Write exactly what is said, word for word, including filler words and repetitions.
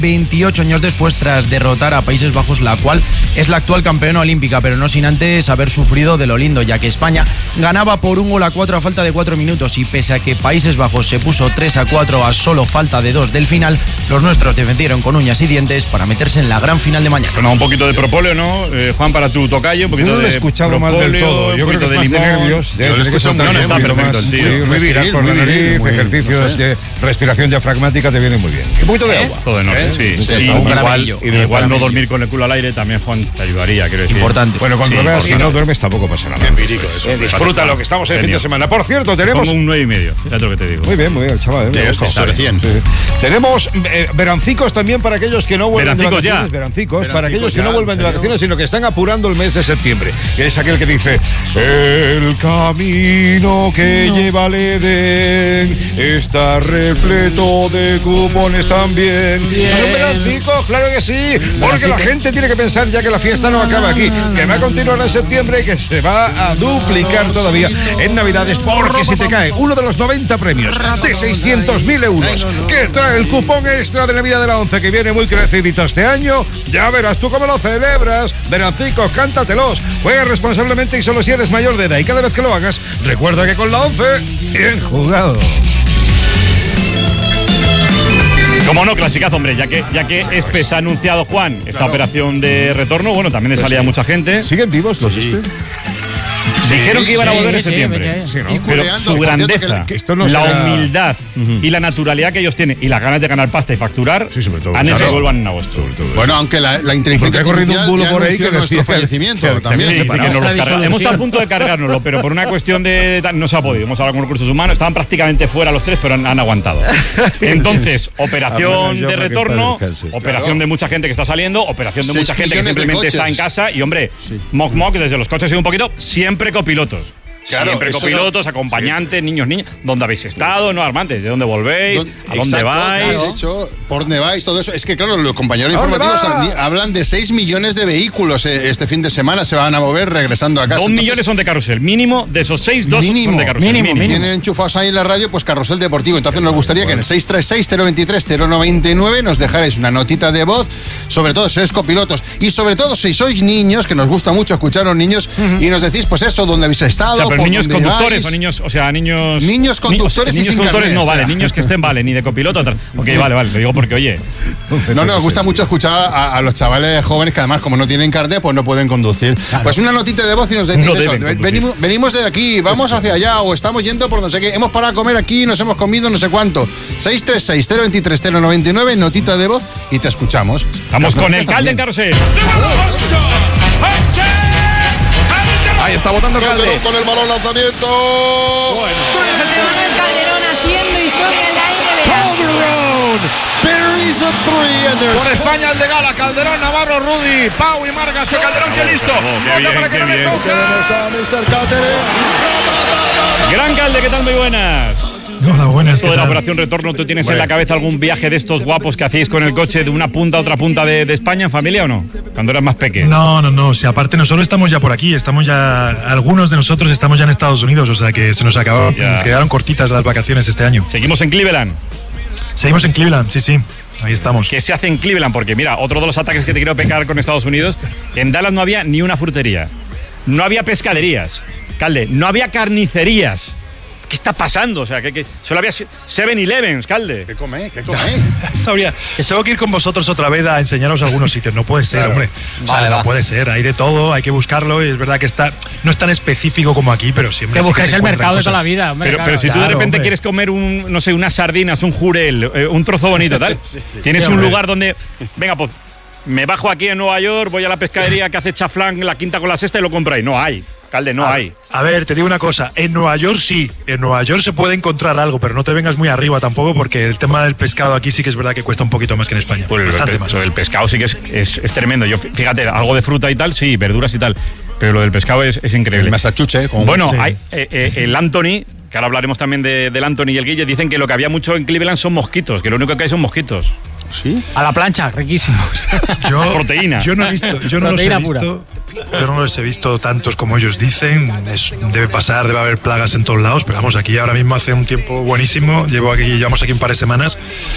veintiocho años después, tras derrotar a Países Bajos, la cual es la actual campeona olímpica, pero no sin antes haber sufrido de lo lindo, ya que España ganaba por un gol a cuatro a falta de cuatro minutos y pese a que Países Bajos se puso tres a cuatro a solo falta de dos del final, los nuestros defendieron con uñas y dientes para meterse en la gran final de mañana. Bueno, un poquito de propóleo, ¿no? Eh, Juan, para tu tocayo, un poquito Yo no lo he de escuchado propóleo, mal del todo. Yo creo que es de más limón. de nervios. Yo lo he escuchado muy No, no, bien, está muy perfecto más, el tío. Sí, muy respirar viril, por la muy nariz, viril, muy- ejercicios no sé. de respiración diafragmática te viene muy bien. Y un poquito de agua. Todo en orden, ¿Eh? sí. Sí, Y un igual, caramelillo. y igual no dormir con el culo al aire también, Juan, te ayudaría, quiero decir. Importante. Bueno, cuando Sí, veas, si importante. no duermes tampoco pasa nada. Empírico, eso. Eh, disfruta lo que estamos en el fin de Genio. semana. Por cierto, Pongo tenemos... un nueve y medio, fíjate lo que te digo. Muy bien, muy bien, chaval. eh, me Ya, gusta. sobre cien. Sí. Tenemos eh, verancicos también para aquellos que no vuelven de Verancicos ya. vacaciones. Verancicos, para Verancicos aquellos que ya, no vuelven ¿en de serio? vacaciones, sino que están apurando el mes de septiembre. Que es aquel que dice: el camino que lleva al Edén está repleto de cupones también. ¿Son verancicos? Claro que sí. Porque la gente tiene que pensar ya que la fiesta no acaba aquí, que va a continuar en septiembre y que se va a duplicar todavía en Navidades, porque si te cae uno de los noventa premios de seiscientos mil euros que trae el cupón extra de Navidad de la once, que viene muy crecidito este año, ya verás tú cómo lo celebras. Verancicos, cántatelos, juega responsablemente y solo si eres mayor de edad, y cada vez que lo hagas, recuerda que con la once, bien jugado. Como no, clasicazo, hombre, ya que, ya que Espe se ha anunciado, Juan, esta operación de retorno, bueno, también le salía mucha gente. ¿Siguen vivos los este? Dijeron que iban a sí, volver en sí, septiembre. sí, Y Pero culeando, su por cierto, grandeza, que- que esto no la será- humildad Ujú. y la naturalidad que ellos tienen y las ganas de ganar pasta y facturar Sí, sobre todo. han hecho Claro. que vuelvan en agosto. Bueno, aunque la, la Porque inteligencia ha corrido un artificial bulo ya por ahí anunció que nuestro decía fallecimiento que- que también. Sí, sí, que separado. nos los Nuestra carga- Hemos estado a disolución. punto de cargárnoslo, pero por una cuestión de... No se ha podido. Hemos hablado con recursos humanos, estaban prácticamente fuera los tres, pero han, han aguantado. Entonces, operación Apenas yo de para que retorno, padre descanse. operación Claro. de mucha gente que está saliendo, operación de Seis mucha gente que millones de simplemente está en coches. casa y, hombre, moc moc desde los coches y un poquito, siempre copilotos. Claro, Siempre eso copilotos, acompañantes, niños, niñas. ¿Dónde habéis estado? ¿No, Armante? ¿De dónde volvéis? Don- ¿A dónde Exacto, vais? De hecho, por dónde vais, todo eso. Es que, claro, los compañeros ¿A dónde informativos vas? hab- hablan de seis millones de vehículos eh, este fin de semana se van a mover regresando a casa. Dos Entonces, millones son de carrusel. Mínimo de esos seis, dos Mínimo, son de carrusel. mínimo, mínimo. Tienen enchufados ahí en la radio, pues Carrusel Deportivo. Entonces nos gustaría que en el seis tres seis, cero dos tres, cero nueve nueve nos dejarais una notita de voz, sobre todo si sois copilotos y sobre todo si sois niños, que nos gusta mucho escuchar a los niños, y nos decís, pues eso, dónde habéis estado, O sea, pero por niños dónde conductores vais. o niños, o sea, niños. Niños conductores y niños sin conductores carné, no o sea. vale, niños que estén vale, ni de copiloto. tal. Ok, vale, vale, lo digo porque, oye, No, no, nos gusta mucho escuchar a, a los chavales jóvenes que además, como no tienen carnet, pues no pueden conducir. Pues una notita de voz y nos decís No eso. deben conducir. Venimos, venimos de aquí, vamos hacia allá, o estamos yendo por no sé qué. Hemos parado a comer aquí, nos hemos comido no sé cuánto. seis tres seis, cero dos tres, cero nueve nueve, notita de voz y te escuchamos. vamos Las con el noticias Calde en también. carrusel. Ahí está votando Calde. Calderón con el balón lanzamiento. José Manuel Calderón haciendo historia en la N B A. Calderón buries a three and there's Por España el de Gala, Calderón, Navarro, Rudy, Pau y Margas. Calderón, que listo. Bravo, qué Nota bien, para que qué no le bien. coja. Tenemos a mister Calderón. Gran Calde, ¿qué tal? Muy buenas. Hola, buenas. Esto ¿qué de la tal? operación retorno, ¿tú tienes en la cabeza algún viaje de estos guapos que hacéis con el coche de una punta a otra punta de, de España en familia o no? Cuando eras más pequeño. No, no, no. Si aparte nosotros estamos ya por aquí, estamos ya, algunos de nosotros estamos ya en Estados Unidos, o sea que se nos acabaron, Ya. nos quedaron cortitas las vacaciones este año. Seguimos en Cleveland. Seguimos en Cleveland, sí, sí. Ahí estamos. ¿Qué se hace en Cleveland? Porque mira, otro de los ataques que te quiero pecar con Estados Unidos, en Dallas no había ni una frutería, no había pescaderías, Calde, no había carnicerías. ¿Qué está pasando? O sea, que, que solo había seven elevens, Calde. ¿Qué come? ¿Qué come? Sabría, tengo que ir con vosotros otra vez a enseñaros algunos sitios. No puede ser, Claro. hombre. O sea, Vale, no va. puede ser. Hay de todo, hay que buscarlo. Y es verdad que está, no es tan específico como aquí, pero siempre. Que sí buscáis se el encuentran mercado de toda la cosas. vida, hombre. Pero, claro. pero si tú de Claro, repente hombre. quieres comer un, no sé, unas sardinas, un jurel, eh, un trozo bonito, tal, tienes Sí, un hombre. lugar donde, venga, pues me bajo aquí en Nueva York, voy a la pescadería que hace chaflán, la quinta con la sexta y lo compro ahí. No hay, Calde, no a, hay. A ver, te digo una cosa. En Nueva York sí. En Nueva York se puede encontrar algo, pero no te vengas muy arriba tampoco, porque el tema del pescado aquí sí que es verdad que cuesta un poquito más que en España. Pues el, Bastante el- más. el pescado sí que es, es, es tremendo. Yo, fíjate, algo de fruta y tal, sí, verduras y tal, pero lo del pescado es, es increíble. El Massachusetts. Con Bueno, Sí. hay, eh, eh, el Anthony, que ahora hablaremos también de, del Anthony y el Guille, dicen que lo que había mucho en Cleveland son mosquitos, que lo único que hay son mosquitos. ¿Sí? A la plancha, riquísimos. Yo, Proteína. Yo no he visto, yo no los he Proteína visto, yo no los he visto tantos como ellos dicen. Es- debe pasar, debe haber plagas en todos lados, pero vamos, aquí ahora mismo hace un tiempo buenísimo. Llevo aquí, llevamos aquí un par de semanas